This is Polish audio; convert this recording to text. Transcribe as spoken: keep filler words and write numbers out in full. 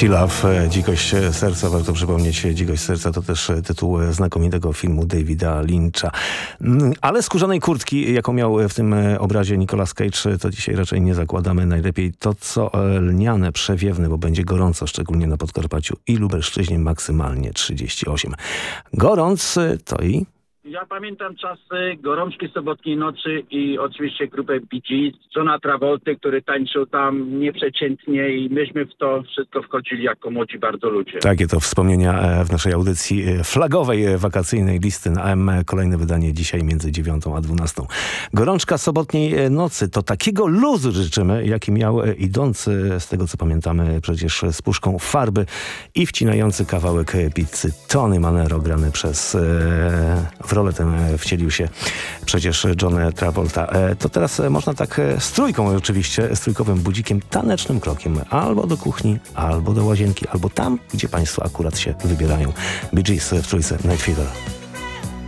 Dirty Love, Dzikość Serca. Warto przypomnieć, Dzikość Serca to też tytuł znakomitego filmu Davida Lyncha. Ale skórzanej kurtki, jaką miał w tym obrazie Nicolas Cage, to dzisiaj raczej nie zakładamy. Najlepiej to, co lniane, przewiewne, bo będzie gorąco, szczególnie na Podkarpaciu i Lubelszczyźnie, maksymalnie trzydzieści osiem. Gorąc to i... Ja pamiętam czasy gorączki sobotniej nocy i oczywiście grupę Bee Gees, Johna Travolty, który tańczył tam nieprzeciętnie i myśmy w to wszystko wchodzili jako młodzi bardzo ludzie. Takie to wspomnienia w naszej audycji flagowej, wakacyjnej listy na M. Kolejne wydanie dzisiaj między dziewiątą a dwunastą. Gorączka sobotniej nocy to takiego luzu życzymy, jaki miał idący, z tego co pamiętamy, przecież z puszką farby i wcinający kawałek pizzy Tony Manero, grany przez... W rolę tę wcielił się przecież John Travolta. To teraz można tak z trójką oczywiście, z trójkowym budzikiem, tanecznym krokiem albo do kuchni, albo do łazienki, albo tam, gdzie państwo akurat się wybierają. Bee Gees w trójce Night Fever.